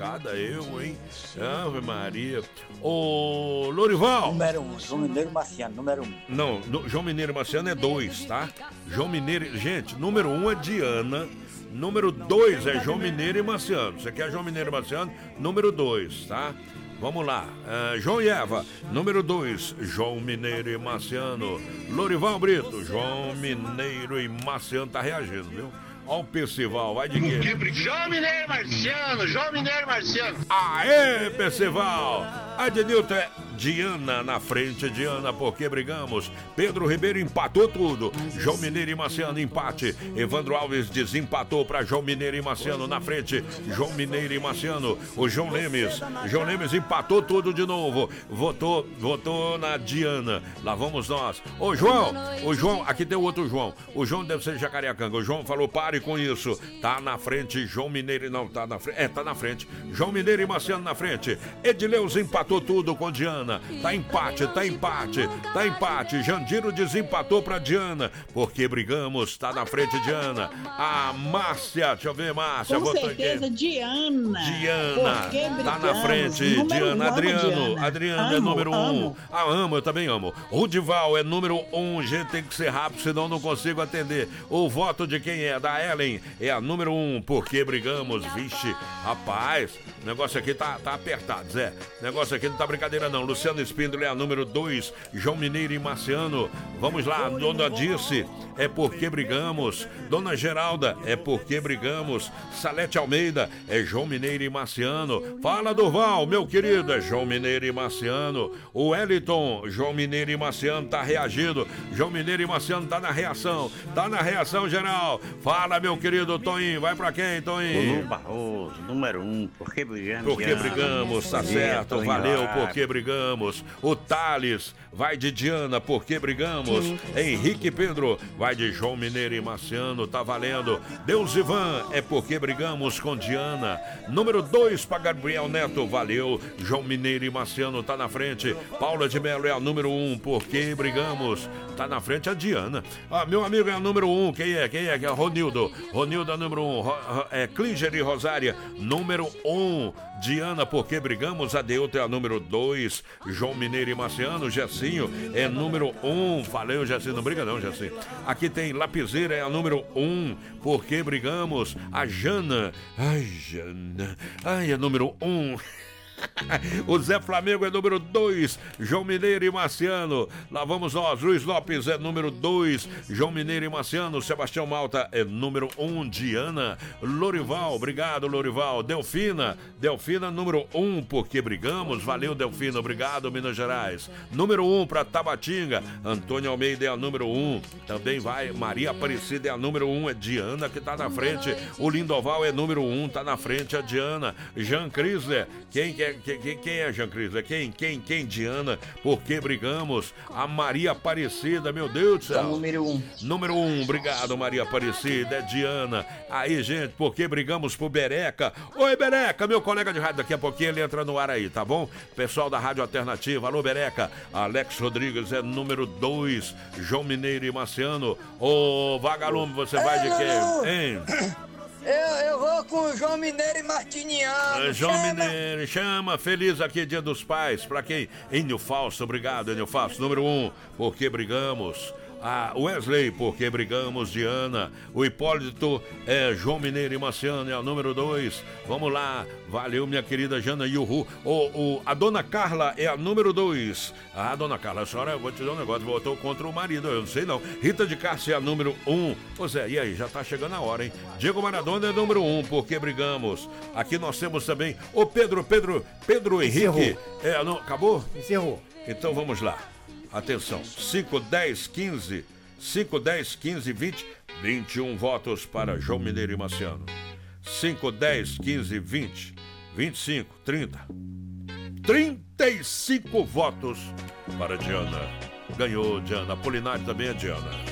facada, eu, hein? Ave Maria. Ô, Lorival. Número 1, João Mineiro e Marciano, número 1. Não, João Mineiro e Marciano é 2, tá? João Mineiro, gente, número 1 é Diana. Número 2 é João Mineiro e Marciano. Você quer João Mineiro e Marciano? Número 2, tá? Vamos lá. João e Eva. Número 2, João Mineiro e Marciano. Lorival Brito. João Mineiro e Marciano. Tá reagindo, viu? Ó o Percival, vai de quê? João Mineiro e Marciano. João Mineiro e Marciano. Aê, Percival. A Denilton é Diana na frente, Diana, porque brigamos. Pedro Ribeiro empatou tudo. João Mineiro e Marciano, empate. Evandro Alves desempatou para João Mineiro e Marciano na frente. João Mineiro e Marciano. O João Lemes empatou tudo de novo. Votou na Diana. Lá vamos nós. Ô João, aqui tem o outro João. O João deve ser Jacareacanga. O João falou, pare com isso. Tá na frente, João Mineiro, não, tá na frente. Tá na frente. João Mineiro e Marciano na frente. Edileus empatou tudo com Diana. Tá empate. Jandiro desempatou pra Diana, porque brigamos, tá na frente Diana. A Márcia, deixa eu ver, Márcia. Com certeza, aqui. Diana, tá na frente, Diana. Adriano é número 1. Amo, eu também amo. Rudival é número 1, gente, tem que ser rápido, senão não consigo atender. O voto de quem é? Da Ellen, é a número 1, porque brigamos. Vixe, rapaz, o negócio aqui tá apertado, Zé. O negócio aqui não tá brincadeira não. Luciano Espíndola é a número 2, João Mineiro e Marciano. Vamos lá, Dona Dirce, é porque brigamos. Dona Geralda, é porque brigamos. Salete Almeida, é João Mineiro e Marciano. Fala, Durval, meu querido, é João Mineiro e Marciano. O Wellington, João Mineiro e Marciano, tá reagindo. João Mineiro e Marciano tá na reação geral. Fala, meu querido Toninho, vai pra quem, Toninho? O Barroso, número 1, porque brigamos. Porque brigamos, tá certo, valeu, porque brigamos. O Thales vai de Diana, porque brigamos. Henrique Pedro vai de João Mineiro e Marciano, tá valendo. Deus Ivan, é porque brigamos com Diana. Número 2 para Gabriel Neto, valeu. João Mineiro e Marciano tá na frente. Paula de Melo é a número 1, porque brigamos. Tá na frente a Diana. Meu amigo é a número 1, quem é? Que é Ronildo é a número 1. Klinger e Rosária, número 1. Diana, porque brigamos. Adeuto é a número 2. João Mineiro e Marciano. Gessinho é número 1. Falei o Gessinho, não briga não, Gessinho. Aqui tem Lapiseira, é a número 1. Porque brigamos. A Jana. É número 1. O Zé Flamengo é número 2, João Mineiro e Marciano. Lá vamos nós. Luiz Lopes é número 2, João Mineiro e Marciano. Sebastião Malta é número 1, Diana. Lorival, obrigado, Lorival. Delfina número 1, porque brigamos. Valeu, Delfina, obrigado, Minas Gerais. Número 1 para Tabatinga. Antônio Almeida é a número 1. Também vai Maria Aparecida é a número 1, é Diana que tá na frente. O Lindoval é número 1, tá na frente a Diana. Jean Chrysler, quem é Jean Chrysler? Quem, Diana? Porque brigamos. A Maria Aparecida, meu Deus do céu. É número 1. Número 1, obrigado, Maria Aparecida, é Diana. Aí, gente, porque brigamos pro Bereca. Oi, Bereca, meu colega de rádio, daqui a pouquinho ele entra no ar aí, tá bom? Pessoal da Rádio Alternativa, alô, Bereca. Alex Rodrigues é número 2, João Mineiro e Marciano. Ô, vagalume, você vai de quem? Hein? Eu vou com o João Mineiro e Martiniano. João Mineiro, chama. Feliz aqui, Dia dos Pais. Pra quem? Enio Falso, obrigado, Enio Falso. Número 1, porque brigamos. Wesley, porque brigamos, Diana. O Hipólito é João Mineiro e Marciano, é o número 2. Vamos lá, valeu, minha querida Jana Yuhu. A dona Carla é a número 2. Dona Carla, a senhora, eu vou te dar um negócio, votou contra o marido, eu não sei não. Rita de Cássia é a número 1. Pois é, e aí, já tá chegando a hora, hein? Diego Maradona é número 1, porque brigamos. Aqui nós temos também o Pedro Henrique. Acabou? Encerrou. Então vamos lá. Atenção, 5, 10, 15, 20, 21 votos para João Mineiro e Marciano. 5, 10, 15, 20, 25, 30. 35 votos para Diana. Ganhou Diana. Apolinário também é Diana.